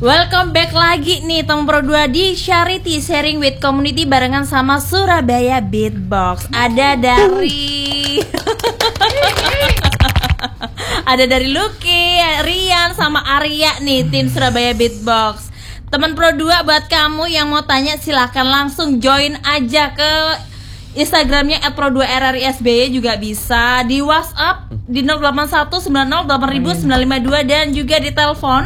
Welcome back lagi nih teman Pro 2 di Charity Sharing with Community barengan sama Surabaya Beatbox. Ada dari ada dari Lucky, Rian sama Arya nih tim Surabaya Beatbox. Teman Pro 2 buat kamu yang mau tanya silahkan langsung join aja ke Instagramnya @pro2rrisby juga bisa, di WhatsApp di 0819080952 dan juga di telepon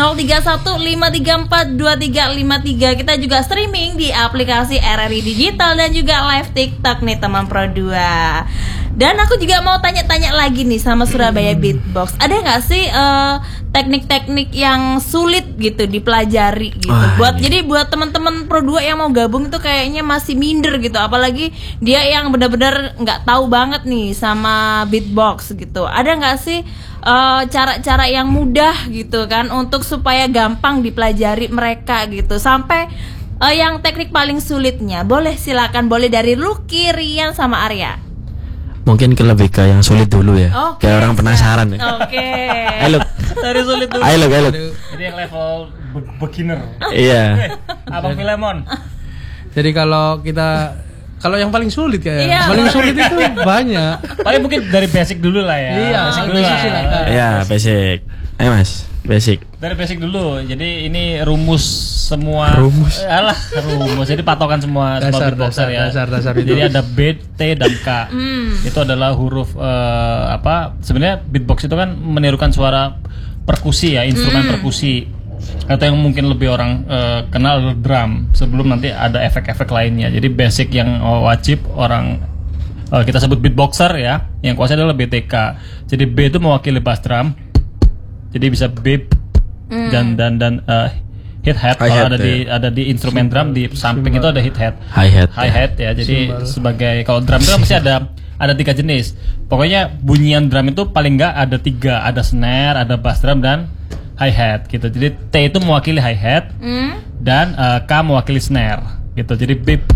0315342353. Kita juga streaming di aplikasi RRI Digital dan juga live TikTok nih teman Pro 2. Dan aku juga mau tanya-tanya lagi nih sama Surabaya Beatbox. Ada nggak sih teknik-teknik yang sulit gitu dipelajari gitu? Jadi buat teman-teman Pro 2 yang mau gabung itu kayaknya masih minder gitu, apalagi dia yang benar-benar nggak tahu banget nih sama beatbox gitu. Ada nggak sih cara-cara yang mudah gitu kan untuk supaya gampang dipelajari mereka gitu, sampai yang teknik paling sulitnya? Boleh, silakan, boleh dari Lucky, Rian sama Arya. Mungkin lebih ke yang sulit dulu ya. Kayak orang penasaran ya. Ayo dari sulit dulu. Ayo. Jadi yang level beginner. Iya. Abang Filemon. Jadi kalau yang paling sulit kayak paling sulit itu banyak. Paling mungkin dari basic dulu lah ya. Iya, basic dulu lah. Iya, basic. Ayo Mas, basic. Dari basic dulu. Jadi ini rumus semua. Rumus. Jadi patokan semua beatboxer ya. Dasar itu. Jadi ada B, T dan K. Itu adalah huruf sebenarnya beatbox itu kan menirukan suara perkusi ya, instrumen perkusi. Atau yang mungkin lebih orang kenal adalah drum, sebelum nanti ada efek-efek lainnya. Jadi basic yang wajib orang kita sebut beatboxer ya, yang kuasa adalah BTK. Jadi B itu mewakili bass drum. Jadi bisa beep dan hit head. Kalau ada di instrumen drum di samping itu ada hit head. Hi hat ya. Jadi sebagai kalau drum itu masih ada 3 jenis. Pokoknya bunyian drum itu paling enggak ada 3, ada snare, ada bass drum dan hi hat gitu. Jadi T itu mewakili hi hat dan K mewakili snare gitu. Jadi beep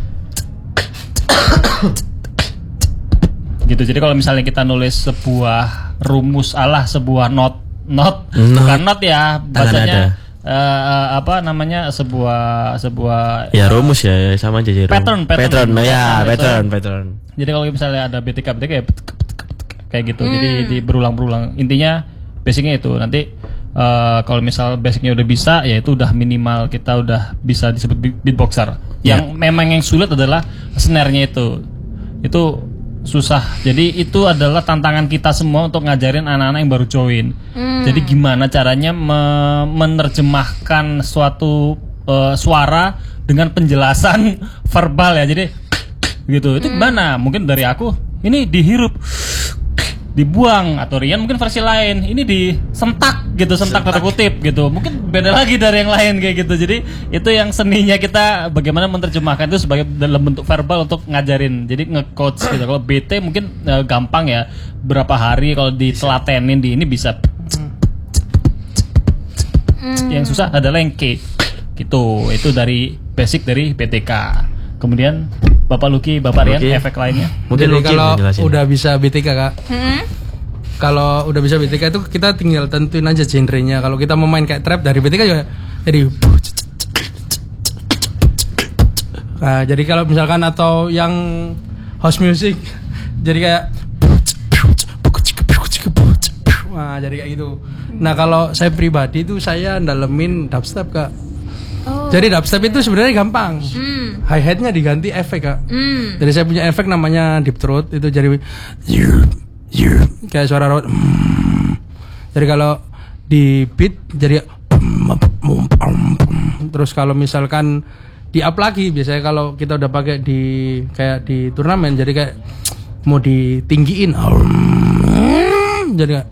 gitu. Jadi kalau misalnya kita nulis sebuah rumus sebuah not bukan not ya, bacanya sebuah ya rumus ya, sama aja pattern. Jadi kalau misalnya ada BTK ya kayak gitu. Jadi berulang-ulang. Intinya basicnya itu. Nanti kalau misal basicnya udah bisa, ya itu udah minimal kita udah bisa disebut beatboxer. Yang memang yang sulit adalah snare-nya itu susah. Jadi itu adalah tantangan kita semua untuk ngajarin anak-anak yang baru join. Jadi gimana caranya menerjemahkan suatu suara dengan penjelasan verbal ya. Jadi gitu. Itu gimana? Mungkin dari aku ini dihirup, dibuang, atau Rian mungkin versi lain ini disentak gitu, sentak tanda kutip gitu. Mungkin beda lagi dari yang lain kayak gitu. Jadi itu yang seninya kita bagaimana menerjemahkan itu sebagai dalam bentuk verbal untuk ngajarin. Jadi nge-coach gitu. Kalau BT mungkin gampang ya, berapa hari kalau ditelatenin di ini bisa. Yang susah adalah yang K gitu. Itu dari basic dari BTK. Kemudian Bapak Lucky, Bapak Rian, efek lainnya. Mungkin kalau udah bisa BTK Kak. Kalau udah bisa BTK itu kita tinggal tentuin aja genrenya. Kalau kita mau main kayak trap dari BTK juga jadi. Nah, jadi kalau misalkan atau yang house music jadi kayak jadi kayak gitu. Nah, kalau saya pribadi itu saya dalemin dubstep Kak. Jadi dubstep itu sebenarnya gampang. Hi-hat-nya diganti efek Kak. Jadi saya punya efek namanya deep throat, itu jadi kayak suara road. Jadi kalau di beat jadi terus kalau misalkan di up lagi, biasanya kalau kita udah pakai kayak di turnamen jadi kayak mau ditinggiin. Jadi kayak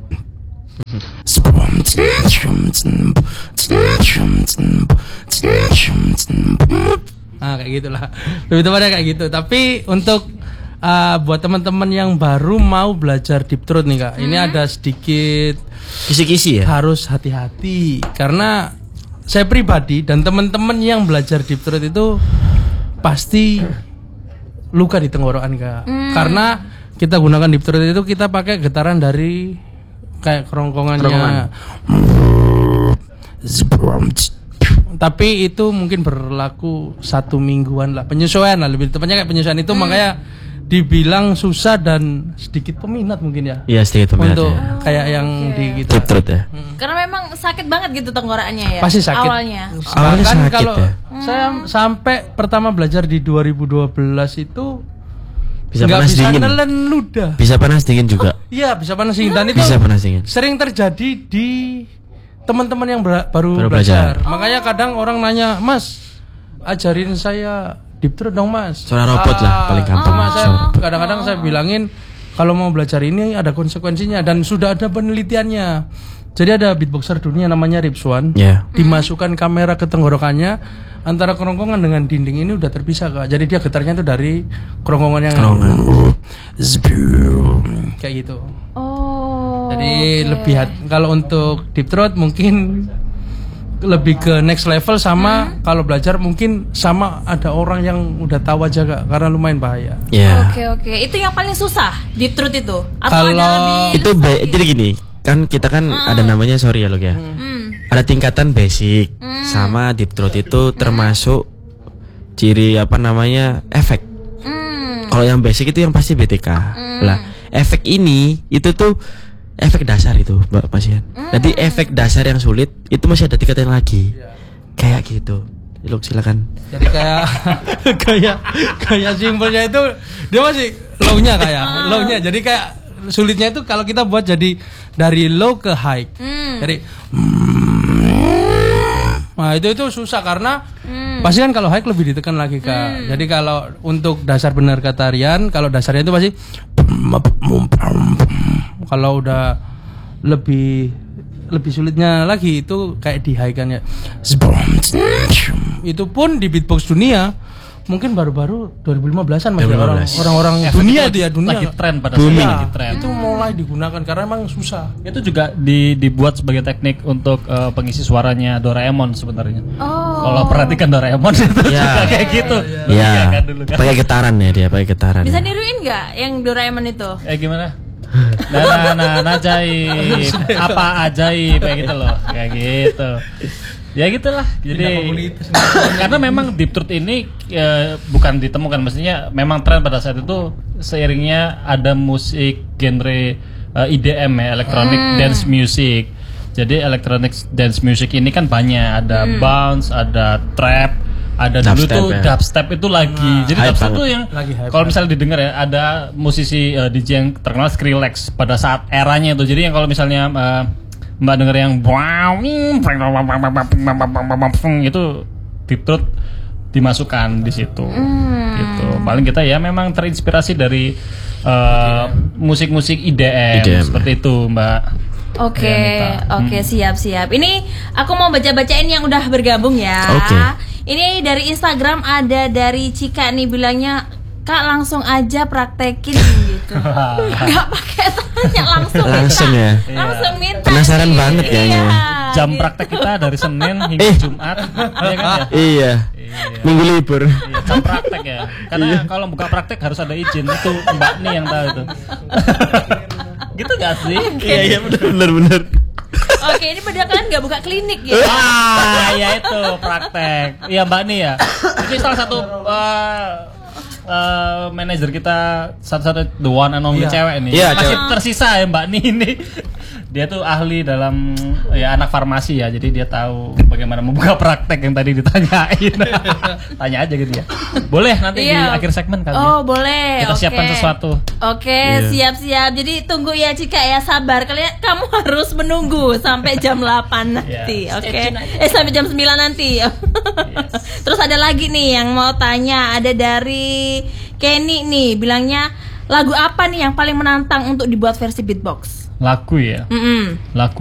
kayak gitulah. Lebih tepatnya kayak gitu. Tapi untuk buat teman-teman yang baru mau belajar deep throat nih Kak, ini ada sedikit kisi-kisi ya. Harus hati-hati karena saya pribadi dan teman-teman yang belajar deep throat itu pasti luka di tenggorokan Kak. Karena kita gunakan deep throat itu kita pakai getaran dari kayak kerongkongannya. tapi itu mungkin berlaku 1 mingguan lah, penyesuaian lah, lebih tepatnya kayak penyesuaian itu. Makanya dibilang susah dan sedikit peminat mungkin ya. Iya, sedikit peminat untuk ya. kayak yang di gitu. Deep throat ya. Karena memang sakit banget gitu tenggorokannya ya. Pasti sakit. Awalnya. Awalnya Bahkan sakit kalau ya. saya sampai pertama belajar di 2012 itu Bisa nggak panas bisa dingin. nelen ludah. Bisa panas dingin juga. Iya, bisa panas dingin, dan itu Bisa panas dingin. sering terjadi di teman-teman yang baru belajar. belajar. Makanya kadang orang nanya, "Mas, ajarin saya deep throat dong, Mas." Suara robot lah, paling gampang. Mas, Suara robot. kadang-kadang saya bilangin kalau mau belajar ini ada konsekuensinya dan sudah ada penelitiannya. Jadi ada beatboxer dunia namanya Ripswan. Ya. Dimasukkan kamera ke tenggorokannya, antara kerongkongan dengan dinding ini udah terpisah, Kak. Jadi dia getarnya itu dari kerongkongan yang kayak gitu. Oh. Jadi lebih kalau untuk deep throat mungkin lebih ke next level, sama kalau belajar mungkin sama ada orang yang udah tahu aja, Kak, karena lumayan bahaya. Ya. Oke. Itu yang paling susah deep throat itu. Atau Kalau ada lebih Itu jadi gini, kan kita kan ada namanya, sorry ya Lok ya. Ada tingkatan basic sama deep throat itu termasuk ciri apa namanya efek. Kalau yang basic itu yang pasti BTK. Lah, efek ini itu tuh efek dasar itu, Mbak pasien. Nanti efek dasar yang sulit itu masih ada tingkatan lagi. Kayak gitu. Lok silakan. Jadi kayak simpelnya itu dia masih low-nya kayak low-nya. Jadi kayak sulitnya itu kalau kita buat jadi dari low ke high. Jadi nah itu susah karena pasti kan kalau high lebih ditekan lagi, Kak. Jadi kalau untuk dasar benar kata Rian, kalau dasarnya itu pasti kalau udah lebih sulitnya lagi itu kayak di high kan ya. Itu pun di beatbox dunia mungkin baru-baru 2015-an masih 2015. orang-orang dunia dia dunia lagi tren pada Booming. saat lagi tren. itu mulai digunakan karena emang susah. Itu juga dibuat sebagai teknik untuk pengisi suaranya Doraemon sebenarnya. Kalau perhatikan Doraemon itu juga kayak gitu. Iya. Kan dulu kan. Pakai getaran ya dia, pakai getaran. bisa niruin nggak yang Doraemon itu? Gimana? Nah, ajaib. Apa ajaib kayak gitu loh. Kayak gitu. Ya gitulah. Jadi karena memang deep throat ini bukan ditemukan, mestinya memang tren pada saat itu seiringnya ada musik genre EDM ya, electronic dance music. Jadi electronic dance music ini kan banyak, ada bounce, ada trap, ada dulu Dubstep, tuh ya. dubstep itu lagi. Jadi hype dubstep banget. tuh yang Lagi hype kalau misalnya didengar ya, ada musisi DJ yang terkenal Skrillex pada saat eranya itu. Jadi yang kalau misalnya Mbak denger yang itu deep throat dimasukkan di situ. Gitu. Paling kita ya memang terinspirasi dari musik-musik IDM seperti itu, Mbak. Oke, siap. Ini aku mau bacain yang udah bergabung ya. Oke. Ini dari Instagram ada dari Cika nih bilangnya, "Kak langsung aja praktekin gitu." Gak pakai tanya, langsung ya. Langsung minta. Penasaran nih. banget kayaknya. Iya. Jam praktek kita dari Senin hingga Jumat, ya kan ya? Iya. Minggu libur. Iya, jam praktek ya. Karena kalau buka praktek harus ada izin. Itu Mbak nih yang tahu itu. Gitu gak sih? Iya benar. Oke, ini padahal kalian gak buka klinik ya? Ya itu praktek. Iya Mbak nih ya. Ini salah satu manajer kita, satu-satu the one and only cewek nih. Iya, masih cewek. tersisa ya Mbak nih ini. Dia tuh ahli dalam ya anak farmasi ya, jadi dia tahu bagaimana membuka praktek yang tadi ditanyain. Tanya aja gitu ya. Boleh nanti di akhir segmen kali ya. Oh boleh. Kita siapkan sesuatu. Oke, siap-siap. Jadi tunggu ya Cika ya, sabar. Kamu harus menunggu sampai jam 8 nanti. Oke. Sampai jam 9 nanti. Terus ada lagi nih yang mau tanya, ada dari Kenny nih, bilangnya lagu apa nih yang paling menantang untuk dibuat versi beatbox? Lagu ya. Lagu.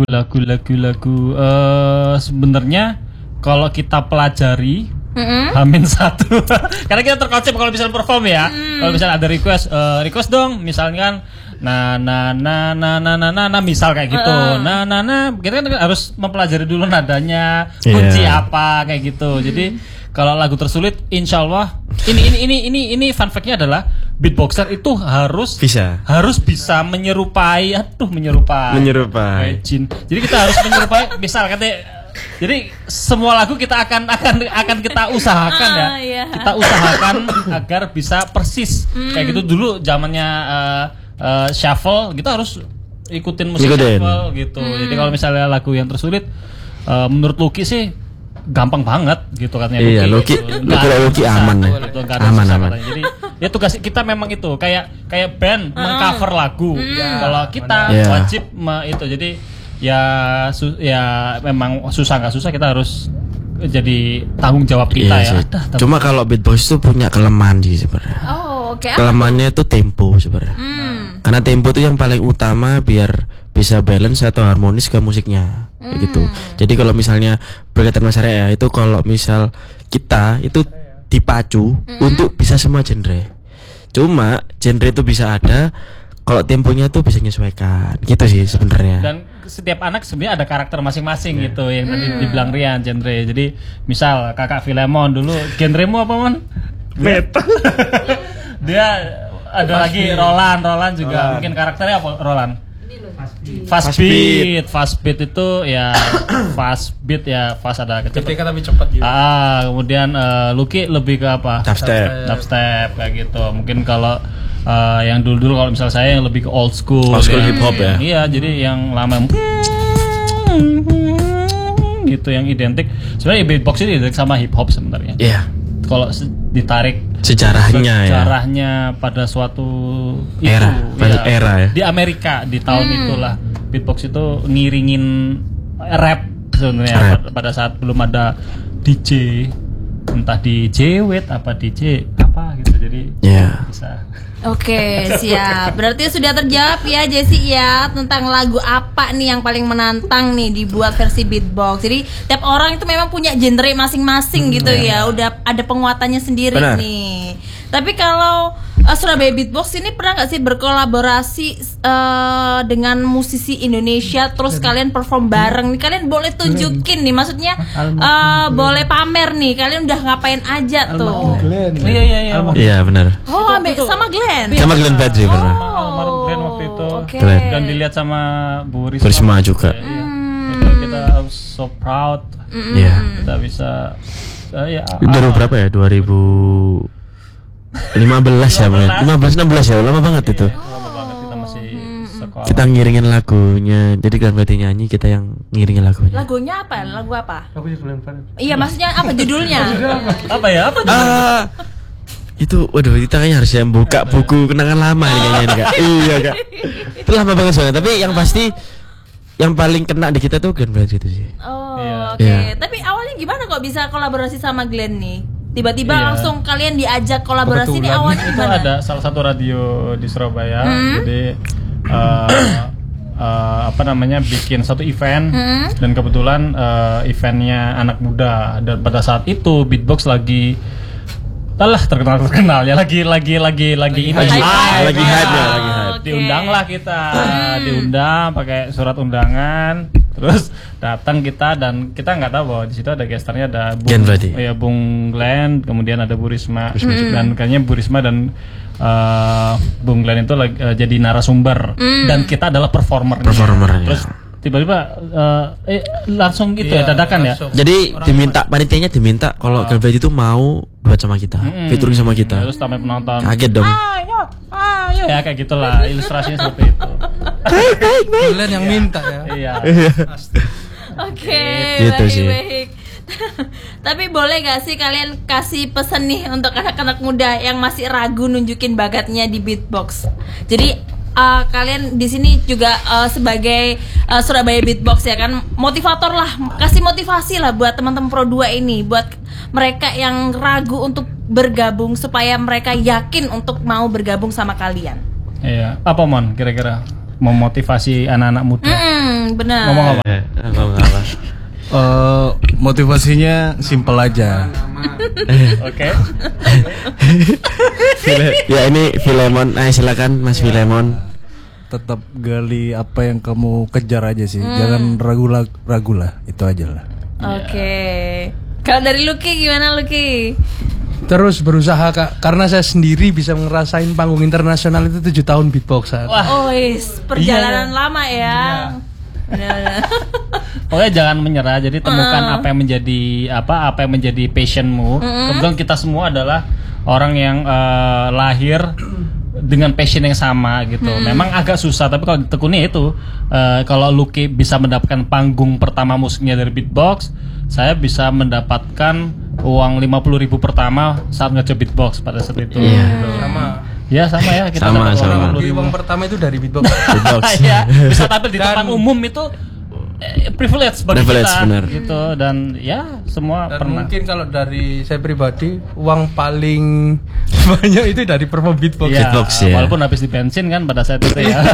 Sebenarnya kalau kita pelajari Hamin satu. Karena kita terkonsep kalau misalnya perform ya. Kalau misalnya ada request dong, misalkan na misal kayak gitu. Kita kan harus mempelajari dulu nadanya, kunci apa kayak gitu. Jadi kalau lagu tersulit, insya Allah ini fun fact-nya adalah beatboxer itu harus bisa menyerupai. Jin. Jadi kita harus menyerupai. Misal katanya Jadi semua lagu kita akan kita usahakan ya. Iya. Kita usahakan agar bisa persis kayak gitu dulu zamannya shuffle gitu harus ikutin musik shuffle gitu. Jadi kalau misalnya lagu yang tersulit menurut Lucky sih gampang banget gitu katanya. Iya, Lucky aman. Aman. Jadi ya tugas kita memang itu kayak band mengcover lagu. Kalau kita wajib itu. Jadi ya memang susah nggak susah kita harus jadi tanggung jawab kita ya. Cuma kalau beatbox itu punya kelemahan sih sebenarnya. Oh, oke. Kelemahannya itu tempo sebenarnya. Karena tempo itu yang paling utama biar bisa balance atau harmonis ke musiknya gitu. Jadi kalau misalnya berkaitan masalah ya itu kalau misal kita itu dipacu untuk bisa semua genre. Cuma genre itu bisa ada kalau temponya tuh bisa menyesuaikan gitu sih sebenarnya. Dan setiap anak sebenarnya ada karakter masing-masing gitu yang tadi dibilang Rian genre. Jadi misal kakak Filemon dulu genremu apa Mon? Metal. Dia ada lagi Roland juga mungkin karakternya apa Roland? Fast beat itu ya fast beat ya fast ada kecepatan tapi cepat gitu. Kemudian Lucky lebih ke apa? Dubstep kayak gitu. Mungkin kalau yang dulu kalau misal saya yang lebih ke old school hip hop ya. Iya, jadi yang lama gitu yang identik. Sebenarnya beatbox ini identik sama hip hop sebenarnya. Iya. Kalau ditarik sejarahnya pada suatu era ya. Di Amerika di tahun itulah beatbox itu ngiringin rap sebenarnya pada saat belum ada DJ, entah DJ Wet apa DJ apa gitu. Jadi bisa. Oke, siap. Berarti sudah terjawab ya Jessie ya tentang lagu apa nih yang paling menantang nih dibuat versi beatbox. Jadi tiap orang itu memang punya genre masing-masing gitu ya. Udah ada penguatannya sendiri nih. Tapi kalau Surabaya Beatbox ini pernah nggak sih berkolaborasi dengan musisi Indonesia terus kalian perform bareng nih? Kalian boleh tunjukin nih, maksudnya boleh pamer nih. Kalian udah ngapain aja tuh? Iya benar. Oh, sama Glenn. Sama Glenn Badri pernah. Almarhum Glenn waktu itu. Dan dilihat sama Bu Risma juga. Itu kita so proud. Kita bisa baru berapa ya? 2015 ya, 15-16 ya, lama banget itu. Lama banget kita masih sekolah. Kita ngiringin lagunya, jadi Glenn Badri nyanyi, kita yang ngiringin lagunya. Lagunya apa? Lagu apa? Lagunya Glenn Badri. Iya, maksudnya apa judulnya? Apa ya? Itu, waduh, kita kayaknya harus yang buka buku kenangan lama nih kayaknya ini Kak. Iya Kak. Itu lama banget soalnya, tapi yang pasti yang paling kena di kita tuh Glenn Badri itu sih. Oh, oke. Tapi awalnya gimana kok bisa kolaborasi sama Glenn nih? Tiba-tiba langsung kalian diajak kolaborasi nih awalnya itu gimana? ada salah satu radio di Surabaya, jadi bikin satu event dan kebetulan eventnya anak muda dan pada saat itu beatbox lagi terkenal ya lagi hype. Diundanglah kita, diundang pakai surat undangan. Terus datang kita dan kita nggak tahu bahwa di situ ada gesternya ada Bung Glenn, kemudian ada Bu Risma. Dan kayaknya Bu Risma dan Bung Glenn itu jadi narasumber dan kita adalah performernya. Terus tiba-tiba langsung gitu ya dadakan langsung. Ya. Jadi panitianya diminta kalau Glenn Badri itu mau buat sama kita, featuring sama kita. Terus sampai penonton kaget dong. Ayo ya kayak gitulah ilustrasinya seperti itu. Baik. Kalian yang minta ya. Iya. Oke, gitu baik. Tapi boleh gak sih kalian kasih pesan nih untuk anak-anak muda yang masih ragu nunjukin bakatnya di beatbox? Jadi kalian di sini juga sebagai Surabaya Beatbox ya kan, motivator lah, kasih motivasi lah buat teman-teman Pro 2 ini, buat mereka yang ragu untuk bergabung supaya mereka yakin untuk mau bergabung sama kalian. Iya, apa Mon kira-kira memotivasi anak-anak muda? Benar. Ngomong apa? Apa? Motivasinya simple aja. Oke. Ya ini Filemon, silakan Mas Filemon. Tetap gali apa yang kamu kejar aja sih. Jangan ragu lah, itu aja lah. Oke. Kalau dari Lucky gimana Lucky? Terus berusaha Kak, karena saya sendiri bisa ngerasain panggung internasional itu 7 tahun beatboxan. Perjalanan lama ya. Pokoknya jangan menyerah. Jadi temukan apa yang menjadi passionmu. Kebetulan kita semua adalah orang yang lahir dengan passion yang sama gitu. Memang agak susah, tapi kalau ditekuni itu, kalau Lucky bisa mendapatkan panggung pertama musiknya dari beatbox, saya bisa mendapatkan uang 50.000 pertama saat ngecoba beatbox pada saat itu. Gitu. Sama ya, kita dapat uang 50.000. Uang pertama itu dari beatbox. Ya, bisa tampil di tempat umum itu privilege bagi kita bener. gitu, dan ya semua Dan pernah. mungkin kalau dari saya pribadi, uang paling banyak itu dari promo beatbox. Ya, beatbox, ya. walaupun habis di bensin kan pada saat itu ya.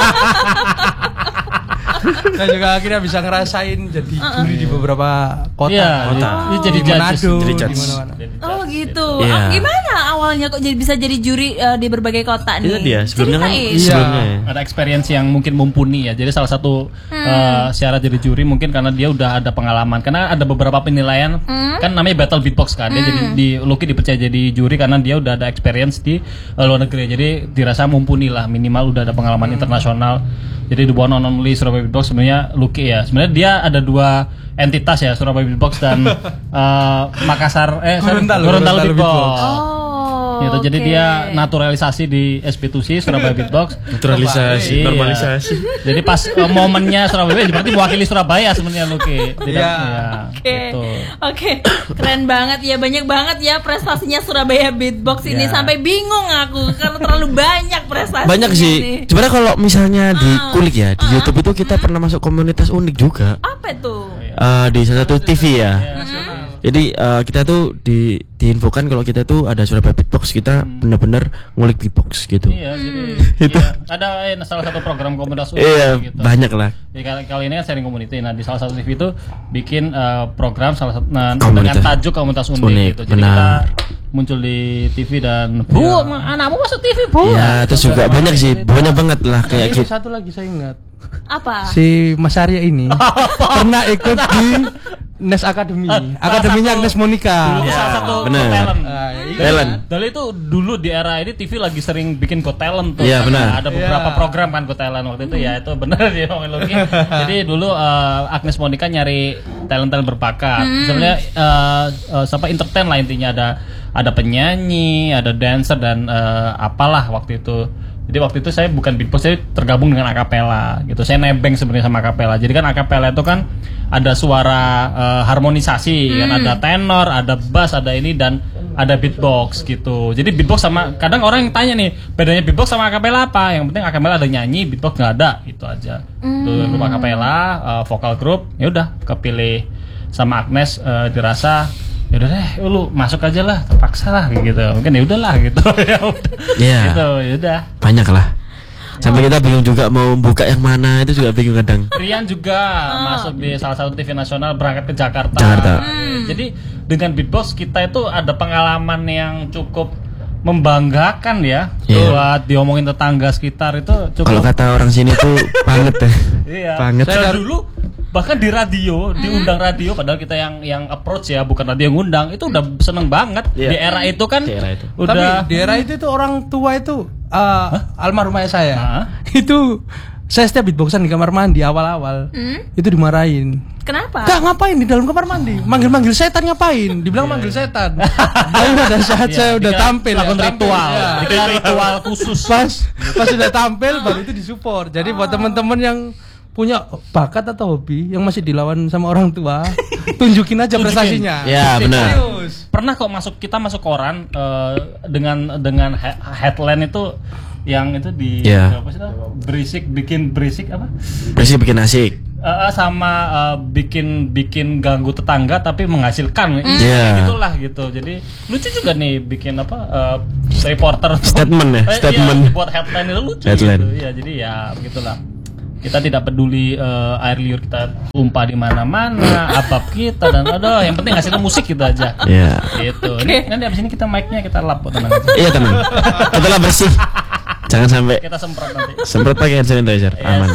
Saya juga akhirnya bisa ngerasain jadi juri di beberapa kota. Iya, jadi Di Manado, Jadi di judge. mana-mana. Oh gitu. Iya. Gimana awalnya kok bisa jadi juri di berbagai kota nih? Itu dia sebelumnya kan Ceritain. sebelumnya ya. Ada experience yang mungkin mumpuni ya. Jadi salah satu syarat jadi juri mungkin karena dia udah ada pengalaman. Karena ada beberapa penilaian kan namanya battle beatbox kan. Dia jadi Lucky dipercaya jadi juri karena dia udah ada experience di luar negeri. Jadi dirasa mumpuni lah, minimal udah ada pengalaman internasional. Jadi the one and only Surabaya Beatbox sebenarnya Lucky ya. Sebenarnya dia ada dua entitas ya, Surabaya Beatbox dan Makassar Gorontalo Beatbox. Gitu. Jadi dia naturalisasi di SB2C Surabaya Beatbox. Naturalisasi, Iya. normalisasi. Jadi pas momennya Surabaya berarti mewakili Surabaya sebenarnya Lucky. Iya. Gitu. Oke, keren banget ya, banyak banget ya prestasinya Surabaya Beatbox ini, Ya. sampai bingung aku karena terlalu banyak prestasinya. Banyak sih. nih. Sebenarnya kalau misalnya di kulik ya, di YouTube itu kita pernah masuk komunitas unik juga. Apa tuh? Di salah satu TV ya. Jadi kita tuh diinfokan kalau kita tuh ada Surabaya Beatbox, kita benar-benar ngulik beatbox gitu. Iya, jadi ada salah satu program komunitas Iya, gitu. banyak lah. Jadi kali ini kan sharing community. Nah, di salah satu TV itu bikin program salah satu dengan Komunitas. tajuk komunitas unik, Unik, gitu. Jadi benar. kita muncul di TV dan anakmu masuk TV, Bu. Ya, terus juga banyak sih, banyak banget lah kayak Ini gitu. satu lagi saya ingat, Apa? si Mas Arya ini pernah ikut di Nes Academy, akademinya Agnes Monica. Dulu salah satu benar. Got Talent. Talent. Dulu itu dulu di era ini TV lagi sering bikin Got Talent tuh. Iya, benar. Ada beberapa program kan Got Talent waktu itu ya, itu benar dia ngomongin Lucky. Jadi dulu Agnes Monica nyari talent-talent berbakat. Sebenarnya sampai entertain lah intinya, ada penyanyi, ada dancer dan apalah waktu itu. Jadi waktu itu saya bukan beatbox, saya tergabung dengan akapela gitu. Saya nebeng sebenarnya sama akapela. Jadi kan akapela itu kan ada suara harmonisasi, kan ada tenor, ada bass, ada ini dan ada beatbox gitu. Jadi beatbox sama, kadang orang yang tanya nih, bedanya beatbox sama akapela apa? Yang penting akapela ada nyanyi, beatbox nggak ada, gitu aja. Tuh grup akapela, vokal grup, ya udah kepilih sama Agnes, dirasa ya udah deh, lu masuk aja lah, terpaksa lah gitu. Mungkin ya udahlah gitu. Ya udah. Iya. Gitu, ya udah. Banyak lah. Sampai kita bingung juga mau buka yang mana, itu juga bingung kadang. Rian juga masuk di salah satu TV nasional, berangkat ke Jakarta. Jadi dengan beatbox kita itu ada pengalaman yang cukup membanggakan ya. Buat diomongin tetangga sekitar itu cukup. Kalau kata orang sini tuh banget deh. Iya. Banget. Saya dulu bahkan di radio, diundang radio, padahal kita yang approach ya, bukan radio yang ngundang, itu udah seneng banget. Iya. Di era itu kan Di era itu. udah. Tapi di era itu tuh orang tua itu almarhum ayah saya. Hah? Itu saya setiap beatboxan di kamar mandi awal-awal itu dimarahin. Kenapa? Kak, ngapain di dalam kamar mandi? Manggil-manggil setan ngapain? Dibilang manggil setan. Tapi pada saat saya udah tampil lakukan ya, ritual, ya. dikira ritual khusus. Pas sudah tampil baru itu disupport. Jadi buat teman-teman yang punya bakat atau hobi yang masih dilawan sama orang tua, tunjukin aja prestasinya. Ya, benar. Serius. Pernah kok masuk koran dengan headline itu yang itu di Iya. apa sih itu? berisik apa? Bersih bikin asik. Sama bikin ganggu tetangga tapi menghasilkan. Iya. Gitulah gitu. Jadi lucu juga nih bikin reporter Statement ya, statement. Iya, buat headline itu lucu Headline. gitu. Ya, jadi ya begitulah. Kita tidak peduli air liur kita tumpah di mana-mana, abab kita dan yang penting hasilnya musik gitu aja. Iya. Gitu. Nanti abis ini kita mic-nya kita lap kok, tenang aja. Iya tenang. Kita lah bersih. Jangan sampai Kita semprot nanti. semprot pakai hand sanitizer. Aman.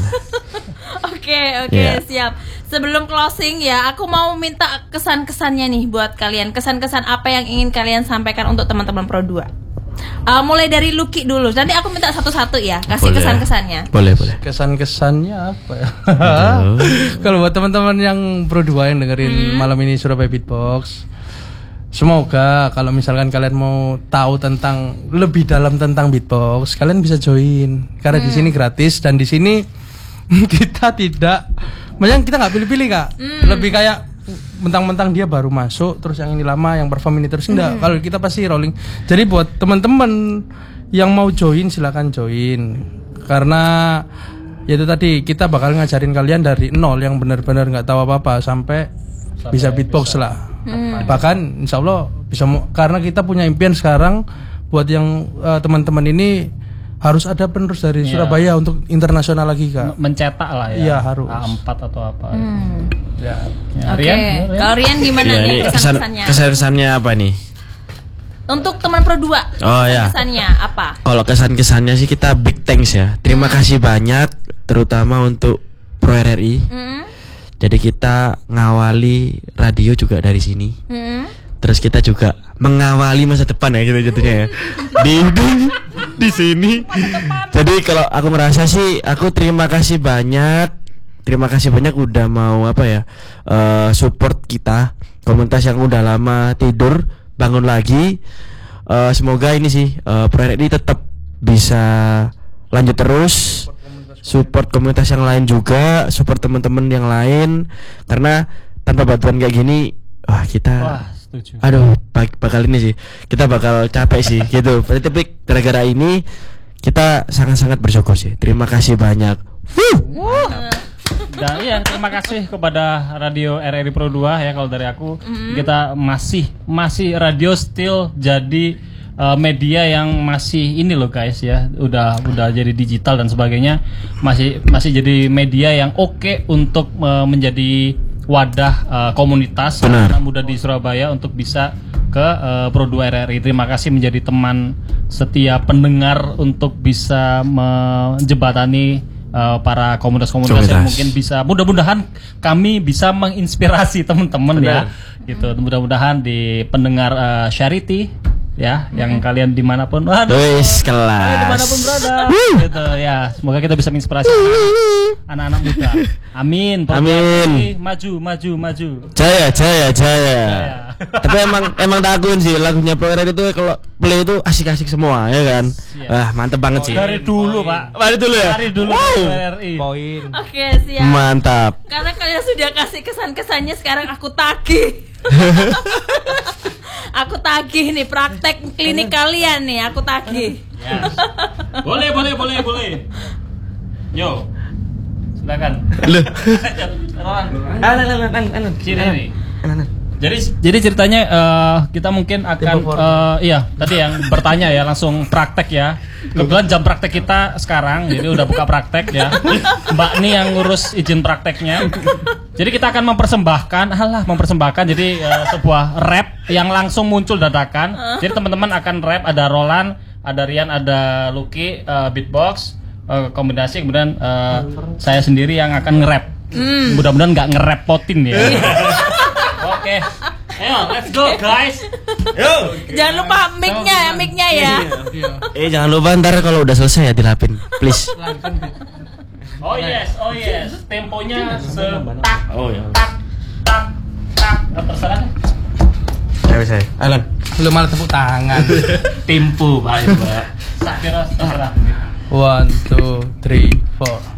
Oke, Iya. siap. Sebelum closing ya, aku mau minta kesan-kesannya nih buat kalian. Kesan-kesan apa yang ingin kalian sampaikan untuk teman-teman Pro 2? Mulai dari Lucky dulu. Nanti aku minta satu-satu ya, kasih Boleh. kesan-kesannya. Boleh. Kesan-kesannya apa ya? Kalau buat teman-teman yang Pro 2 yang dengerin malam ini Surabaya Beatbox, semoga kalau misalkan kalian mau tahu tentang lebih dalam tentang beatbox, kalian bisa join karena di sini gratis dan di sini kita tidak, maksudnya kita nggak pilih-pilih Kak. Lebih kayak mentang-mentang dia baru masuk terus yang ini lama, yang perform ini terus enggak. Kalau kita pasti rolling. Jadi buat teman-teman yang mau join silakan join. Karena ya itu tadi kita bakal ngajarin kalian dari nol yang benar-benar nggak tahu apa-apa sampai bisa beatbox lah. Bahkan insya Allah bisa, karena kita punya impian sekarang buat yang teman-teman ini harus ada penerus dari Surabaya untuk internasional lagi Kak. Mencetak lah ya. Iya, harus. A4 atau apa. Ya. Oke. Kalau Rian gimana Ya, nih ini kesan-kesannya? kesan-kesannya apa nih? Untuk teman Pro 2. Oh ya. Kesannya apa? Kalau kesan-kesannya sih kita big thanks ya. Terima kasih banyak terutama untuk Pro RRI. Jadi kita ngawali radio juga dari sini. Terus kita juga mengawali masa depan ya gitu jatuhnya ya. Di sini. Jadi kalau aku merasa sih aku terima kasih banyak. Terima kasih banyak udah mau support kita. Komunitas yang udah lama tidur bangun lagi. Semoga ini sih Pro RRI tetap bisa lanjut terus. Support komunitas yang lain juga, support teman-teman yang lain, karena tanpa bantuan kayak gini, kita, setuju. aduh, bakal ini sih, kita bakal capek sih, gitu. Tapi gara-gara ini kita sangat-sangat bersyukur sih. Terima kasih banyak. Dan iya, terima kasih kepada Radio RRI Pro 2 ya. Kalau dari aku, kita masih radio still jadi media yang masih ini loh guys ya, udah jadi digital dan sebagainya, masih jadi media yang oke untuk menjadi wadah komunitas anak muda di Surabaya untuk bisa ke Pro 2 RRI. Terima kasih menjadi teman setia pendengar untuk bisa menjembatani para komunitas yang mungkin bisa, mudah-mudahan kami bisa menginspirasi teman-teman ya, gitu. Mudah-mudahan di pendengar charity ya, yang kalian dimanapun, Wis kelas. dimanapun berada, gitu ya. Semoga kita bisa menginspirasi anak-anak muda. Amin. Amin. Maju. Jaya. Tapi emang takut sih lagunya Pro RRI itu kalau play itu asik-asik semua ya kan. Wah, mantep banget sih. Dari dulu Pak. Dari dulu ya. Dari dulu RRI. Poin. Oke, siap. Mantap. Karena kalian sudah kasih kesan-kesannya, sekarang aku tagih. Aku tagih nih praktek klinik kalian nih, aku tagih. Yes. Boleh. Yo. Silakan. Loh. Sini nih. Jadi ceritanya kita mungkin akan tadi yang bertanya ya langsung praktek ya. Kebetulan jam praktek kita sekarang, jadi udah buka praktek ya. Mbak nih yang ngurus izin prakteknya. Jadi kita akan mempersembahkan jadi sebuah rap yang langsung muncul dadakan. Jadi teman-teman akan rap, ada Roland, ada Rian, ada Lucky, beatbox, kombinasi, kemudian saya sendiri yang akan nge-rap. Mudah-mudahan nggak ngerepotin ya. Oke. Ayo, let's go guys. Yo. Jangan lupa mic-nya ya. Jangan lupa ntar kalau udah selesai ya dilapin, please. Oh yes. Temponya setak. Oh ya. Tak. Terserah. Ayo saya. Alan. Belum malah tepuk tangan. Tempo Pak. Tak kira terserah. 1, 2, 3, 4.